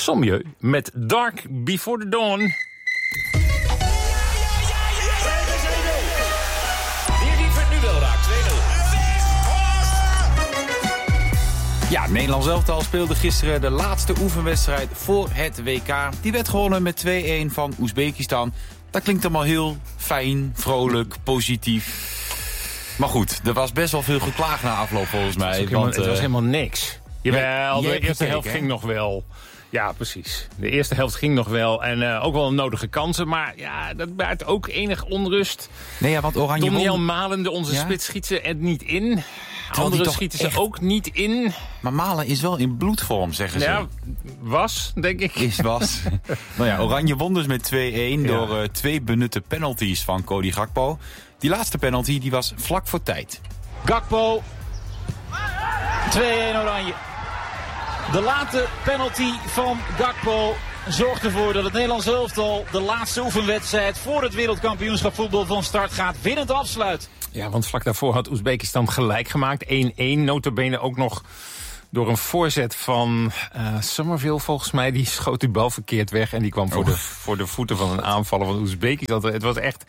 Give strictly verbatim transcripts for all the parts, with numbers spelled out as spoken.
Sommieu met Dark Before the Dawn. Ja, Nederland elftal speelde gisteren de laatste oefenwedstrijd voor het W K. Die werd gewonnen met twee-een van Oezbekistan. Dat klinkt allemaal heel fijn, vrolijk, positief. Maar goed, er was best wel veel geklaagd na afloop volgens mij. Het was, want, helemaal, het was helemaal niks. Jawel, de eerste helft hè? ging nog wel. Ja, precies. De eerste helft ging nog wel. En uh, ook wel nodige kansen. Maar ja, dat baart ook enig onrust. Nee, ja, want Oranje Doniel won... Malende, onze ja? spits, schiet ze er niet in. Anderen schieten ze echt... ook niet in. Maar Malen is wel in bloedvorm, zeggen ze. Ja, was, denk ik. Is was. Nou ja, Oranje won dus met twee-een ja. door uh, twee benutte penalties van Cody Gakpo. Die laatste penalty die was vlak voor tijd. Gakpo. twee-een Oranje. De late penalty van Gakpo zorgt ervoor dat het Nederlands elftal de laatste oefenwedstrijd voor het wereldkampioenschap voetbal van start gaat winnend afsluit. Ja, want vlak daarvoor had Oezbekistan gelijk gemaakt. één-een, notabene ook nog door een voorzet van uh, Summerville volgens mij. Die schoot die bal verkeerd weg en die kwam voor, oh. de, voor de voeten van een aanvaller van Oezbekistan. Het was echt...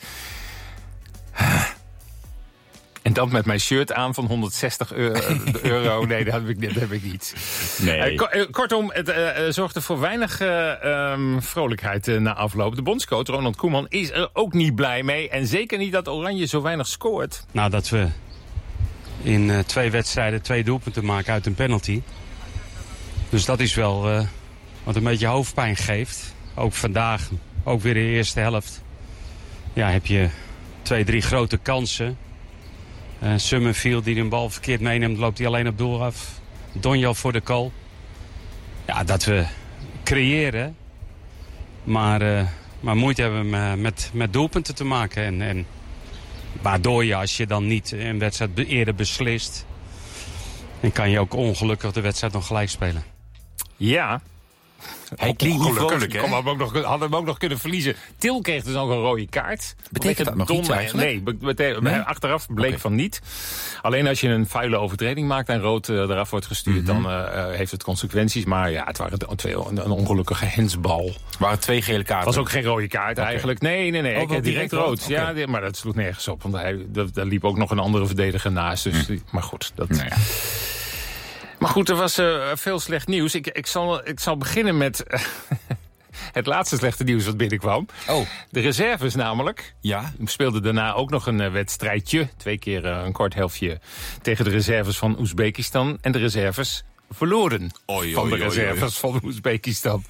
En dat met mijn shirt aan van honderdzestig euro. Nee, dat heb ik, dat heb ik niet. Nee. Uh, kortom, het uh, zorgde voor weinig uh, um, vrolijkheid uh, na afloop. De bondscoach Ronald Koeman is er ook niet blij mee. En zeker niet dat Oranje zo weinig scoort. Nou, dat we in uh, twee wedstrijden twee doelpunten maken uit een penalty. Dus dat is wel uh, wat een beetje hoofdpijn geeft. Ook vandaag, ook weer in de eerste helft. Ja, heb je twee, drie grote kansen. Uh, Summerfield die de bal verkeerd meeneemt, loopt hij alleen op doel af. Donjal voor de goal. Ja, dat we creëren, maar, uh, maar moeite hebben met, met doelpunten te maken. En, en waardoor je, als je dan niet een wedstrijd eerder beslist, dan kan je ook ongelukkig de wedstrijd nog gelijk spelen. Ja. Hij klinkt niet vrolijk, hè? Hadden we, ook nog, hadden we ook nog kunnen verliezen. Til kreeg dus ook een rode kaart. Betekent dat nog dom, iets eigenlijk? Nee, bete- nee, achteraf bleek okay. van niet. Alleen als je een vuile overtreding maakt en rood uh, eraf wordt gestuurd... Mm-hmm. dan uh, heeft het consequenties. Maar ja, het waren twee, een ongelukkige hensbal. Het waren twee gele kaarten. Het was ook geen rode kaart okay. eigenlijk. Nee, nee, nee. Oh, ik heb direct, direct rood. rood. Okay. Ja, maar dat sloeg nergens op. Want hij, daar liep ook nog een andere verdediger naast. Dus, mm. Maar goed, dat... Nou ja. Maar goed, er was uh, veel slecht nieuws. Ik, ik, zal, ik zal beginnen met uh, het laatste slechte nieuws wat binnenkwam. Oh. De reserves namelijk. Ja. Speelden daarna ook nog een uh, wedstrijdje. Twee keer uh, een kort helftje tegen de reserves van Oezbekistan. En de reserves verloren oei, van oei, de reserves oei, oei. van Oezbekistan.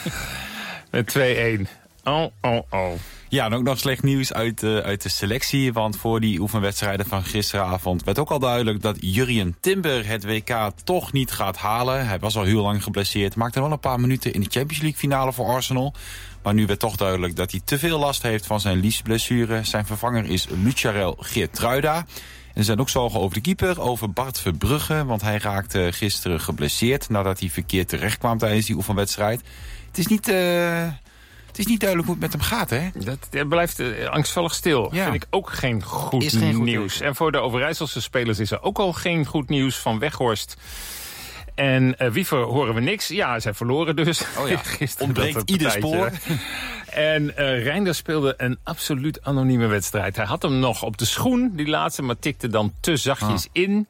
Met twee-een. Oh, oh, oh. Ja, en ook nog slecht nieuws uit, uh, uit de selectie. Want voor die oefenwedstrijden van gisteravond werd ook al duidelijk dat Jurrien Timber het W K toch niet gaat halen. Hij was al heel lang geblesseerd. Maakte wel een paar minuten in de Champions League finale voor Arsenal. Maar nu werd toch duidelijk dat hij te veel last heeft van zijn liesblessure. Zijn vervanger is Lucharel Geertruida. En er zijn ook zorgen over de keeper, over Bart Verbrugge. Want hij raakte gisteren geblesseerd nadat hij verkeerd terecht kwam tijdens die oefenwedstrijd. Het is niet... Uh... Het is niet duidelijk hoe het met hem gaat, hè? Dat, dat blijft uh, angstvallig stil. Ja. Vind ik ook geen goed, is geen goed nieuws. nieuws. En voor de Overijsselse spelers is er ook al geen goed nieuws van Weghorst. En uh, Wiever horen we niks. Ja, zij verloren dus. Oh ja, ontbreekt ieder spoor. En uh, Reinders speelde een absoluut anonieme wedstrijd. Hij had hem nog op de schoen, die laatste, maar tikte dan te zachtjes ah. in.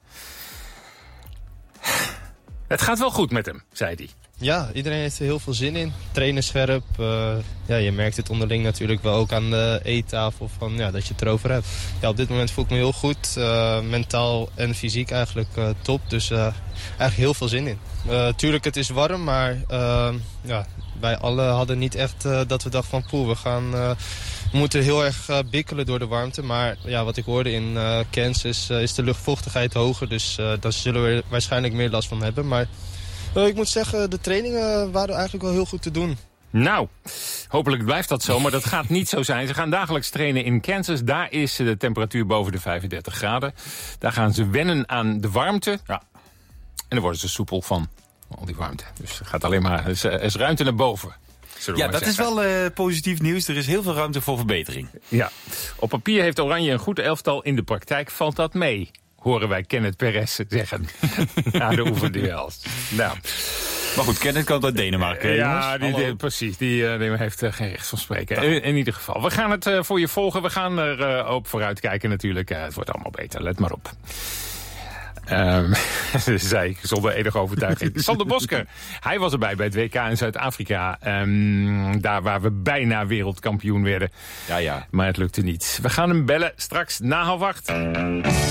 Het gaat wel goed met hem, zei hij. Ja, iedereen heeft er heel veel zin in. Trainen scherp. Uh, ja, je merkt het onderling natuurlijk wel ook aan de eettafel van, ja, dat je het erover hebt. Ja, op dit moment voel ik me heel goed. Uh, mentaal en fysiek eigenlijk uh, top. Dus uh, eigenlijk heel veel zin in. Uh, tuurlijk, het is warm, maar uh, ja, wij allen hadden niet echt uh, dat we dachten van poeh, we gaan... Uh, We moeten heel erg uh, bikkelen door de warmte. Maar ja, wat ik hoorde in uh, Kansas uh, is de luchtvochtigheid hoger. Dus uh, daar zullen we waarschijnlijk meer last van hebben. Maar uh, ik moet zeggen, de trainingen waren eigenlijk wel heel goed te doen. Nou, hopelijk blijft dat zo, maar dat gaat niet zo zijn. Ze gaan dagelijks trainen in Kansas. Daar is de temperatuur boven de vijfendertig graden. Daar gaan ze wennen aan de warmte. Ja. En dan worden ze soepel van al die warmte. Dus er gaat alleen maar, er is, er is ruimte naar boven. Ja, dat zeggen. is wel uh, positief nieuws. Er is heel veel ruimte voor verbetering. Ja, op papier heeft Oranje een goed elftal. In de praktijk valt dat mee, horen wij Kenneth Perez zeggen. Na de oefenduels. Nou, Maar goed, Kenneth komt uit Denemarken. Ja, die, die, precies. Die, uh, die heeft uh, geen recht van spreken. In, in ieder geval. We gaan het uh, voor je volgen. We gaan er uh, op vooruit kijken natuurlijk. Uh, het wordt allemaal beter. Let maar op. Um, zei ik zonder enige overtuiging. Sander Bosker, hij was erbij bij het W K in Zuid-Afrika. Um, daar waar we bijna wereldkampioen werden. Ja, ja. Maar het lukte niet. We gaan hem bellen straks na half acht.